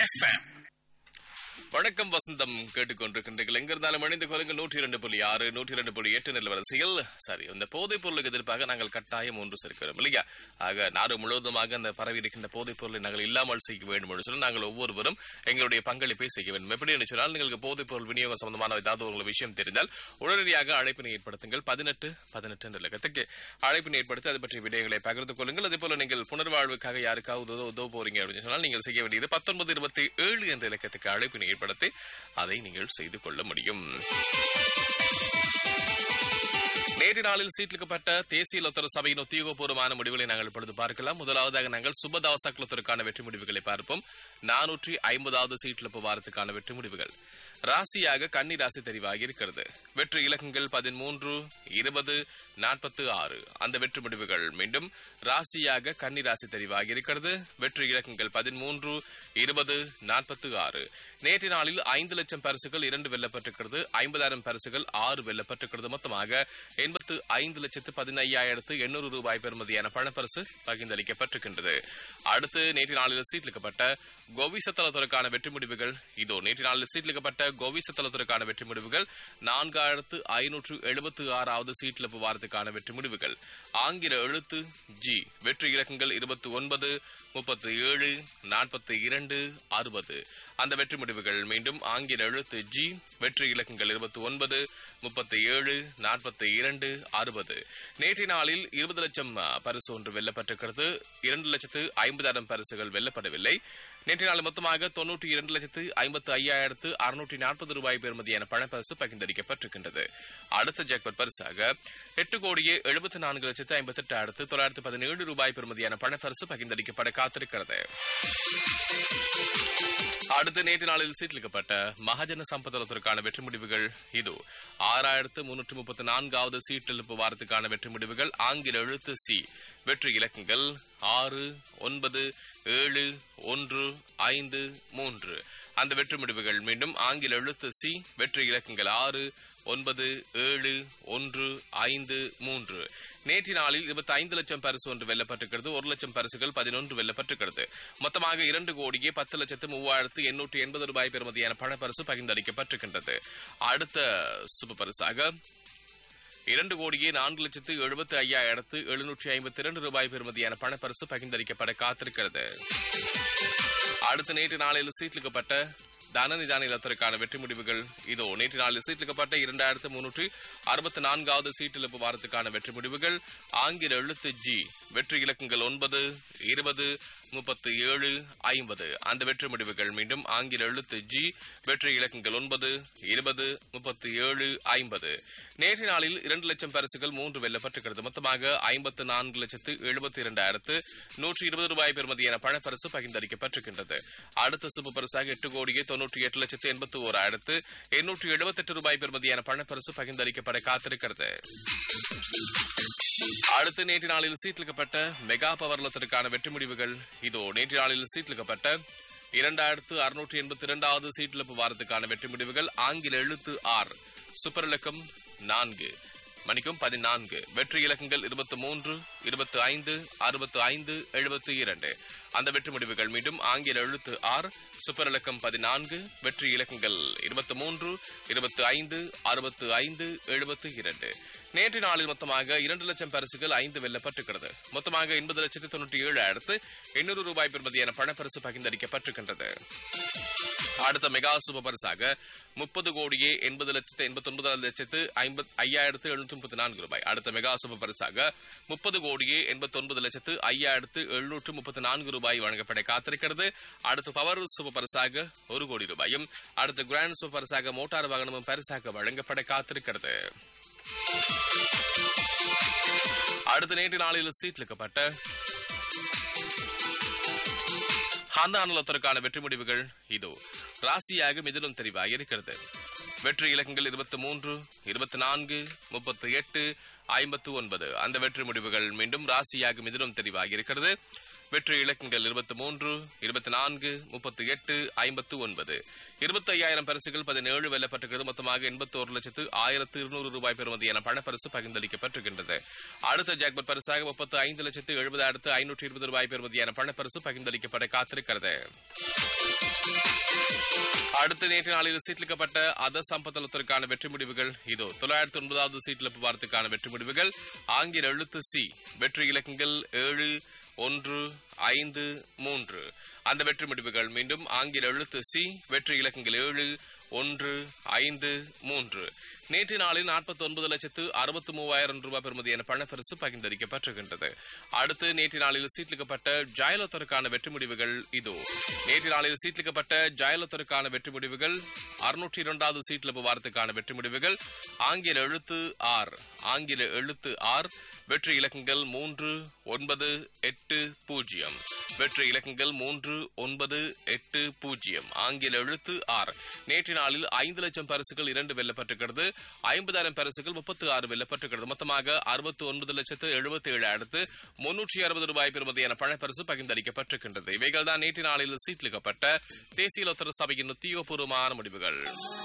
FM. வணக்கம் வசந்தம் கேட்டுக்கொண்டிருக்கின்றீர்கள். எங்கிருந்தாலும் இணைந்து கொள்ளுங்கள். 102.6 102.8 நிலவரசிகள். சரி, இந்த போதைப் பொருளுக்கு எதிர்ப்பாக நாங்கள் கட்டாயம் ஒன்று சேர்க்கிறோம் இல்லையா? ஆக நாடு முழுவதுமாக அந்த பரவி இருக்கின்ற போதைப் பொருளை நாங்கள் இல்லாமல் செய்ய வேண்டும் என்று சொல்லி நாங்கள் ஒவ்வொருவரும் எங்களுடைய பங்களிப்பை செய்ய வேண்டும். எப்படி என்று சொன்னால், നിങ്ങൾക്ക് போதைப் பொருள் விநியோகம் சம்பந்தமான ஏதாவது ஒரு விஷயம் தெரிந்தால் உடனடியாக அழைப்பினை ஏற்படுத்துங்கள். 18 என்ற இலக்கத்துக்கு அழைப்பினை ஏற்படுத்தி அது பற்றிய விடயங்களை பகிர்ந்து கொள்ளுங்கள். அதே போல நீங்கள் புனர்வாழ்வுக்காக யாருக்காவது உதவ போறீங்க அப்படின்னு சொன்னால் நீங்கள் செய்ய வேண்டியது 1927 என்ற இலக்கத்துக்கு அழைப்பினை ஏற்படுத்தி அதை நீங்கள் செய்து கொள்ள முடியும். நேற்று நாளில் சீட்லிக்கப்பட்ட தேசிய லொத்தர சபையின் உத்தியோகபூர்வமான முடிவுகளை நாங்கள் இப்பொழுது பார்க்கலாம். முதலாவதாக நாங்கள் சுபதாசக் லொத்தருக்கான வெற்றி முடிவுகளை பார்ப்போம். 450வது சீட்லிப்பு வாரத்துக்கான வெற்றி முடிவுகள். ராசியாக கன்னி ராசி தெரிவாகி இருக்கிறது. வெற்றி இலக்கங்கள் 13, 20, 46. அந்த வெற்றி முடிவுகள் மீண்டும் ராசியாக கன்னி ராசி தெரிவாகி இருக்கிறது. வெற்றி இலக்கங்கள் 13, 20, 46. நேற்று நாளில் 5 லட்சம் பரிசுகள் 2 வெல்லப்பட்டிருக்கிறது. 50,000 பரிசுகள் 6 வெல்லப்பட்டிருக்கிறது. மொத்தமாக 85,15,800 ரூபாய் பெறுமதியான பணப்பரிசு பகிர்ந்தளிக்கப்பட்டிருக்கின்றது. அடுத்து நேற்று நாளில் சீட்லிக்கப்பட்ட கோவிசத்தலத்திற்கான வெற்றி முடிவுகள் இதோ. நேற்று நாளில் சீட்லிக்கப்பட்ட கோவிசத்தலத்திற்கான வெற்றி முடிவுகள் 4576வது சீட்லிப்பு வாரத்துக்கான வெற்றி முடிவுகள். ஆங்கில எழுத்து ஜி. வெற்றி இலக்கங்கள் 29, 37, 42, 60. அந்த வெற்றி முடிவுகள் மீண்டும் ஆங்கில எழுத்து ஜி. வெற்றி இலக்கங்கள் 29, 37, 42, 60. நேற்றைய நாளில் 20 லட்சம் பரிசு ஒன்று வெல்லப்பட்டிருக்கிறது. 2,50,000 பரிசுகள் வெல்லப்படவில்லை. நேற்றைய நாள் மொத்தமாக 92,55,640 ரூபாய் பெறுமதியான பணப்பரிசு பகிர்ந்தளிக்கப்பட்டிருக்கின்றது. அடுத்த ஜாக்பாட் பரிசாக 8,74,58,917 ரூபாய் பெறுமதியான பணப்பரிசு பகிர்ந்தளிக்கப்பட காத்திருக்கிறது. அடுத்து நேற்று நாளில் சீட்லிக்கப்பட்ட மகாஜன சம்பதத்திற்கான வெற்றி முடிவுகள் இது. 6,334வது சீட்டெழுப்பு வாரத்துக்கான வெற்றி முடிவுகள். ஆங்கில எழுத்து சி. வெற்றி இலக்கங்கள் 6, 9, 7, 1, 5, 3. அந்த வெற்றி முடிவுகள் மீண்டும் ஆங்கில எழுத்து சி. வெற்றி இலக்கங்கள் 6, 9, 7, 1, 5, 3. நேற்று நாளில் 25 லட்சம் பரிசு ஒன்று வெல்லப்பட்டிருக்கிறது. 1 லட்சம் பரிசுகள் 11 வெல்லப்பட்டிருக்கிறது. மொத்தமாக 2,10,03,880 ரூபாய் பெறுமதியான பணப்பரிசு பகிர்ந்தளிக்கப்பட்டிருக்கின்றது. அடுத்த சூப்பர் பரிசாக 2,04,75,752 ரூபாய் பெறுமதியான பணப்பரிசு பகிர்ந்தளிக்கப்பட காத்திருக்கிறது. அடுத்த நேற்று நாளில் சீட்லிக்கப்பட்ட தனநிதான இல்லத்திற்கான வெற்றி முடிவுகள் இதோ. நேற்று நாளில் சீட்லிக்கப்பட்ட 2,364வது சீட்டிழப்பு வாரத்துக்கான வெற்றி முடிவுகள். ஆங்கில எழுத்து ஜி. வெற்றி இலக்கங்கள் 9, 20, 37, 50. அந்த வெற்றி முடிவுகள் மீண்டும் ஆங்கில எழுத்து ஜி. வெற்றி இலக்கங்கள் 9, 20, 37, 50. நேற்று நாளில் 2 லட்சம் பரிசுகள் 3 வெல்லப்பட்டிருக்கிறது. மொத்தமாக 54,72,120 ரூபாய் பெறுமதியான பணப்பரிசு பகிர்ந்தளிக்கப்பட்டிருக்கின்றது. அடுத்த சூப்பர் பரிசாக 8,98,81,878 ரூபாய் பெறுமதியான பணப்பரிசு பகிர்ந்தளிக்கப்பட காத்திருக்கிறது. அடுத்து நேற்று நாளில் சீட்லிக்கப்பட்ட மெகா பவர்லத்திற்கான வெற்றி முடிவுகள் இதோ. நேற்று நாளில் சீட்லிக்கப்பட்ட 2,682வது சீட்டிழப்பு வாரத்துக்கான வெற்றி முடிவுகள். ஆங்கில எழுத்து ஆர். சூப்பர் இலக்கம் 4 மணிக்கும் 14. வெற்றி இலக்கங்கள் 23, 25, 65, 72. அந்த வெற்றி முடிவுகள் மீண்டும் ஆங்கில எழுத்து ஆர். சூப்பர் இலக்கம் 14. வெற்றி இலக்கங்கள் 23, 25, 65, 72. நேற்று நாளில் மொத்தமாக 2 லட்சம் பரிசுகள் 5 வெல்லப்பட்டிருக்கிறது. மொத்தமாக 80,97,800 ரூபாய் பெறுமதியான பணப்பரிசு பகிர்ந்தளிக்கப்பட்டிருக்கின்றது. அடுத்த மெகா சூப்பர் பரிசாக 30,89,534 ரூபாய். அடுத்த மெகா சூப்பர் பரிசாக 30,89,534 ரூபாய் வழங்கப்பட காத்திருக்கிறது. அடுத்த பவர் சூப்பர் பரிசாக 1 கோடி ரூபாயும், அடுத்த கிராண்ட் சூப்பர் பரிசாக மோட்டார் வாகனமும் பரிசாக வழங்கப்பட காத்திருக்கிறது. அடுத்த நேற்று நாளில் சீட்லிக்கப்பட்ட ஹந்தானலத்திற்கான வெற்றி முடிவுகள் இதோ. ராசியாக மிதுனம் தெரிவாக இருக்கிறது. வெற்றி இலக்கங்கள் 23, 24, 38, 59. அந்த வெற்றி முடிவுகள் மீண்டும் ராசியாக மிதுனம் தெரிவாக இருக்கிறது. வெற்றி இலக்கங்கள் 23, 24, 38, 59. 25,000 பரிசுகள் 17 வெல்லப்பட்டிருக்கிறது. மொத்தமாக 81,100,200 ரூபாய் பெறுமதியான பணப்பரிசு பகிர்ந்தளிக்கப்பட்டிருக்கின்றது. அடுத்த ஜாக்பாட் பரிசாக 35,70,520 ரூபாய் பெறுமதியான பணப்பரிசு பகிர்ந்தளிக்கப்பட காத்திருக்கிறது. அடுத்த நேற்று நாளில் சீட்லிக்கப்பட்ட அத சம்பத்தலத்திற்கான வெற்றி முடிவுகள் இதோ 909வது சீட்லிப்பு வாரத்துக்கான வெற்றி முடிவுகள். ஆங்கில எழுத்து சி வெற்றி இலக்கங்கள் 7 1 5 3. அந்த வெற்றி முடிவுகள் மீண்டும் ஆங்கில எழுத்து சி வெற்றி இலக்கங்கள் 7 1 5 3. நேற்று நாளில் 49,63,000 ரூபாய் பெறுமதியான பணப்பரிசு பகிர்ந்தளிக்கப்பட்டிருக்கின்றது. அடுத்து நேற்று நாளில் சீட்லிக்கப்பட்ட ஜாயலோத்தருக்கான வெற்றி முடிவுகள் இதோ. நேற்று நாளில் சீட்லிக்கப்பட்ட ஜாயலோத்தருக்கான வெற்றி முடிவுகள் 602வது சீட்லிப்பு வாரத்துக்கான வெற்றி முடிவுகள். ஆங்கில எழுத்து ஆர் ஆங்கில எழுத்து ஆர் வெற்றி இலக்கங்கள் 3 9 8 0. வெற்றி இலக்கங்கள் 3 9 8 0. ஆங்கில எழுத்து ஆர். நேற்று நாளில் 5 லட்சம் பரிசுகள் 2 வெல்லப்பட்டிருக்கிறது. 50,000 பரிசுகள் 36 வெல்லப்பட்டிருக்கிறது. மொத்தமாக 69,77,360 ரூபாய் பெறுமதியான பணப்பரிசு பகிர்ந்தளிக்கப்பட்டிருக்கின்றது. இவைகள் தான் நேற்று நாளில் சீட்லிக்கப்பட்ட தேசிய லோத்தர் சபையின் உத்தியோகபூர்வமான முடிவுகள்.